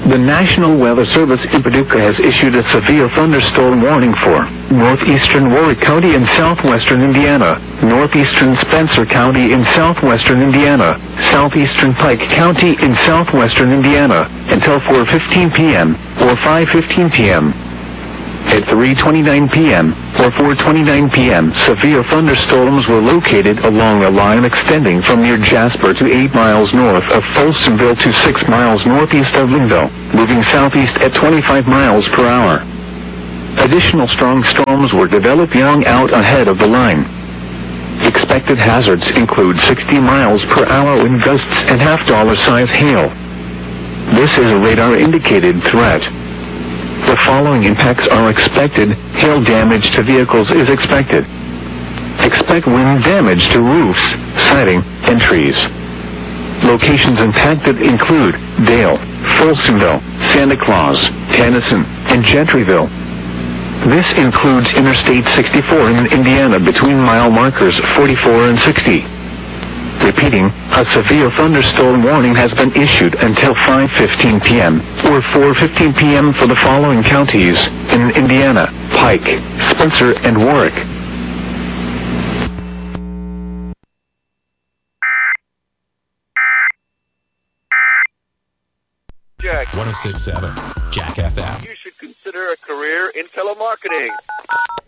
The National Weather Service in Paducah has issued a severe thunderstorm warning for northeastern Warwick County in southwestern Indiana, northeastern Spencer County in southwestern Indiana, southeastern Pike County in southwestern Indiana, until 4:15 p.m. or 5:15 p.m. At 3:29 p.m. or 4:29 p.m., severe thunderstorms were located along a line extending from near Jasper to 8 miles north of Folsomville to 6 miles northeast of Linville, moving southeast at 25 miles per hour. Additional strong storms were developing out ahead of the line. Expected hazards include 60 miles per hour wind gusts and half-dollar-size hail. This is a radar-indicated threat. The following impacts are expected. Hail damage to vehicles is expected. Expect wind damage to roofs, siding, and trees. Locations impacted include Dale, Folsomville, Santa Claus, Tennyson, and Gentryville. This includes Interstate 64 in Indiana between mile markers 44 and 60. Repeating, a severe thunderstorm warning has been issued until 5:15 p.m. or 4:15 p.m. for the following counties in Indiana: Pike, Spencer, and Warwick. Jack. 106.7 Jack FM. You should consider a career in telemarketing.